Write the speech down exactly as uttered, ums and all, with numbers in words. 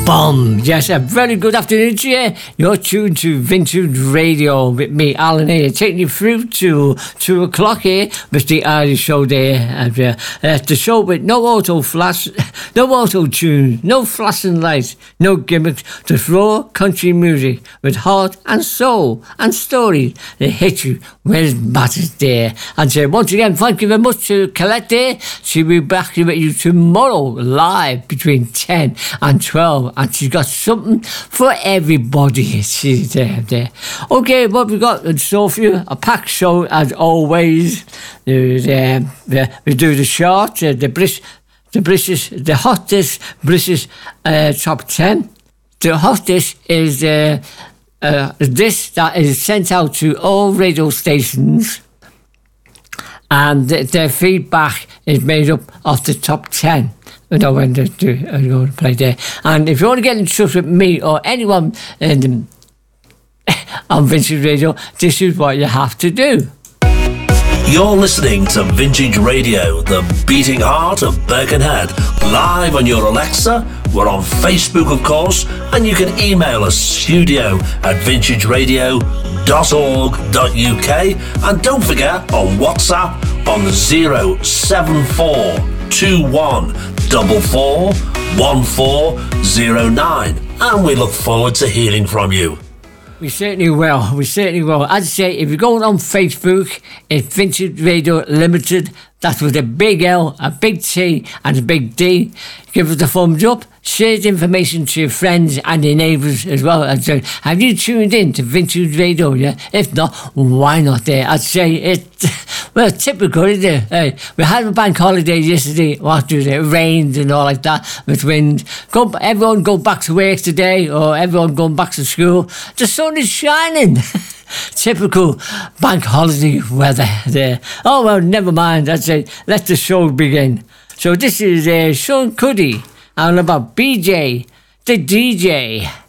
Boom. Yes, a very good afternoon to you. You're tuned to Vintage Radio with me, Alan here, taking you through to two o'clock here with the Irish show there. And, uh, uh, the show with no auto flash, no auto tune, no flashing lights, no gimmicks, just raw country music with heart and soul and stories that hit you where it matters there. And so once again, thank you very much to Colette there. She'll be back with you tomorrow live between ten and twelve. And she's got something for everybody. She's there, there. Okay, what we got in store for you? A packed show as always. There's, um, the, we do the short, uh, the British, the British, the hottest British uh, top ten. The hottest is uh, uh, this that is sent out to all radio stations, and th- their feedback is made up of the top ten. I know when to do, I'm going to play there. And if you want to get in touch with me or anyone in, on Vintage Radio, this is what you have to do. You're listening to Vintage Radio, the beating heart of Birkenhead, live on your Alexa. We're on Facebook, of course, and you can email us studio at vintage radio dot org dot U K. And don't forget, on WhatsApp on the zero seven four two one four four one four zero nine. And we look forward to hearing from you. We certainly will. We certainly will. As I say, if you're going on Facebook, it's Vintage Radio Limited. That's with a big L, a big T, and a big D. Give us a thumbs up. Share the information to your friends and your neighbours as well. And so, have you tuned in to Vintage Radio? Yeah. If not, why not? There, I'd say it's well typical, isn't it? Hey, we had a bank holiday yesterday. What do it? Rained and all like that with wind. Go, everyone go back to work today, or everyone going back to school. The sun is shining. Typical bank holiday weather there. Oh well, never mind. That's it. Let the show begin. So this is uh, Sean Cuddy and about B J, the D J.